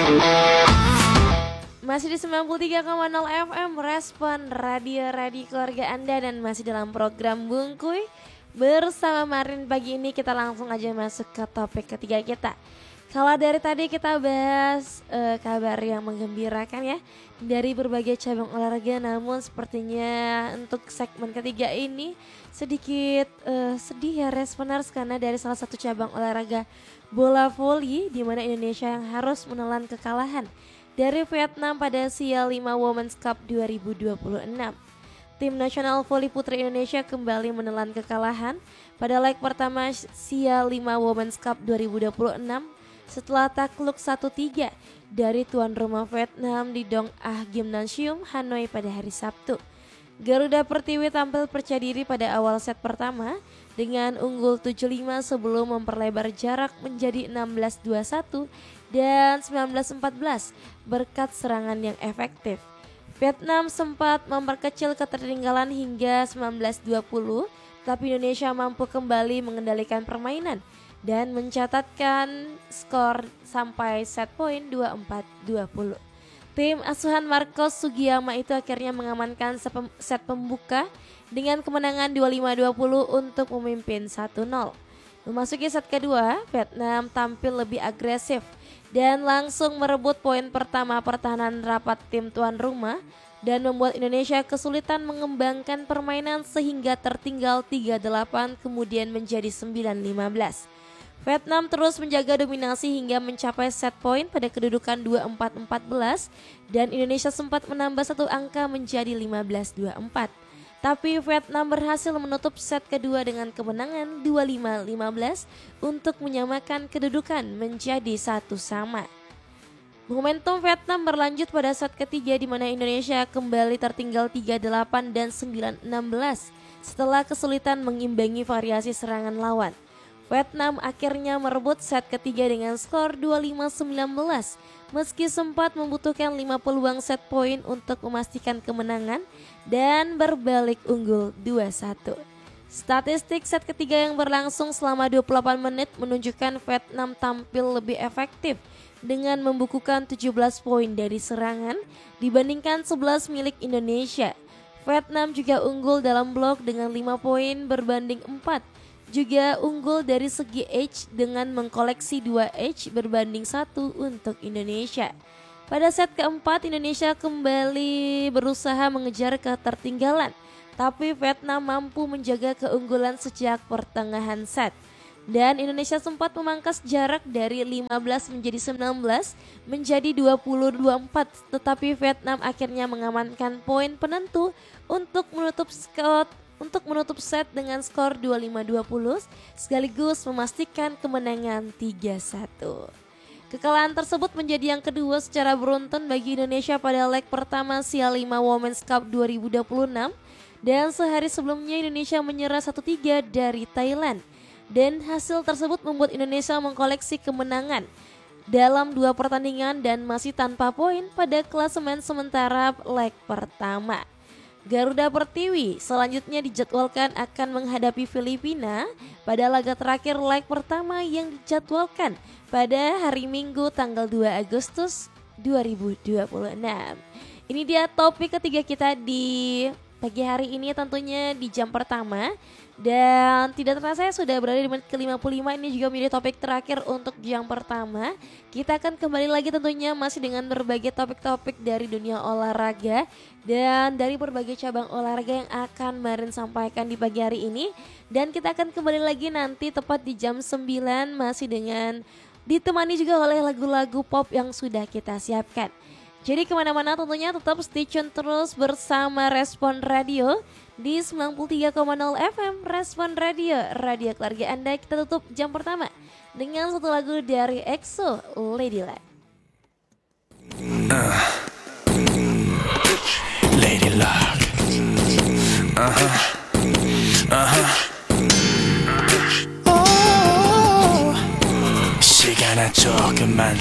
Masih di 93,0 FM Respon Radio keluarga Anda. Dan masih dalam program Bungkuy bersama Marin. Pagi ini kita langsung aja masuk ke topik ketiga kita. Kalau dari tadi kita bahas kabar yang menggembirakan ya dari berbagai cabang olahraga, namun sepertinya untuk segmen ketiga ini sedikit sedih ya responers, karena dari salah satu cabang olahraga bola voli di mana Indonesia yang harus menelan kekalahan dari Vietnam pada SEA 5 Women's Cup 2026. Tim nasional voli putri Indonesia kembali menelan kekalahan pada leg pertama SEA 5 Women's Cup 2026 setelah takluk 1-3 dari tuan rumah Vietnam di Dong Ah Gymnasium, Hanoi pada hari Sabtu. Garuda Pertiwi tampil percaya diri pada awal set pertama dengan unggul 7-5 sebelum memperlebar jarak menjadi 16-21 dan 19-14 berkat serangan yang efektif. Vietnam sempat memperkecil ketertinggalan hingga 19-20, tapi Indonesia mampu kembali mengendalikan permainan dan mencatatkan skor sampai set point 24-20. Tim asuhan Marcos Sugiyama itu akhirnya mengamankan set pembuka dengan kemenangan 25-20 untuk memimpin 1-0. Memasuki set kedua, Vietnam tampil lebih agresif dan langsung merebut poin pertama pertahanan rapat tim tuan rumah dan membuat Indonesia kesulitan mengembangkan permainan sehingga tertinggal 3-8 kemudian menjadi 9-15. Vietnam terus menjaga dominasi hingga mencapai set point pada kedudukan 24-14 dan Indonesia sempat menambah satu angka menjadi 15-24. Tapi Vietnam berhasil menutup set kedua dengan kemenangan 25-15 untuk menyamakan kedudukan menjadi 1-1. Momentum Vietnam berlanjut pada set ketiga di mana Indonesia kembali tertinggal 3-8 dan 9-16 setelah kesulitan mengimbangi variasi serangan lawan. Vietnam akhirnya merebut set ketiga dengan skor 25-19 meski sempat membutuhkan 5 peluang set point untuk memastikan kemenangan dan berbalik unggul 2-1. Statistik set ketiga yang berlangsung selama 28 menit menunjukkan Vietnam tampil lebih efektif dengan membukukan 17 poin dari serangan dibandingkan 11 milik Indonesia. Vietnam juga unggul dalam blok dengan 5 poin berbanding 4. Juga unggul dari segi edge dengan mengkoleksi 2 edge berbanding 1 untuk Indonesia. Pada set keempat Indonesia kembali berusaha mengejar ketertinggalan, tapi Vietnam mampu menjaga keunggulan sejak pertengahan set. Dan Indonesia sempat memangkas jarak dari 15 menjadi 19 menjadi 20-24, tetapi Vietnam akhirnya mengamankan poin penentu untuk menutup set dengan skor 25-20 sekaligus memastikan kemenangan 3-1. Kekalahan tersebut menjadi yang kedua secara beruntun bagi Indonesia pada leg pertama SEA 5 Women's Cup 2026 dan sehari sebelumnya Indonesia menyerah 1-3 dari Thailand. Dan hasil tersebut membuat Indonesia mengkoleksi kemenangan dalam 2 pertandingan dan masih tanpa poin pada klasemen sementara leg pertama. Garuda Pertiwi selanjutnya dijadwalkan akan menghadapi Filipina pada laga terakhir leg pertama yang dijadwalkan pada hari Minggu tanggal 2 Agustus 2026. Ini dia topik ketiga kita di pagi hari ini, tentunya di jam pertama. Dan tidak terasa saya sudah berada di menit ke-55. Ini juga menjadi topik terakhir untuk jam pertama. Kita akan kembali lagi tentunya masih dengan berbagai topik-topik dari dunia olahraga dan dari berbagai cabang olahraga yang akan Marin sampaikan di pagi hari ini. Dan kita akan kembali lagi nanti tepat di jam 9 masih dengan ditemani juga oleh lagu-lagu pop yang sudah kita siapkan. Jadi kemana-mana tentunya tetap stay tune terus bersama Respon Radio di 93,0 FM Respon Radio, radio keluarga Anda. Kita tutup jam pertama dengan satu lagu dari EXO, Ladylike. Ladylike. Oh, 시간아 조금만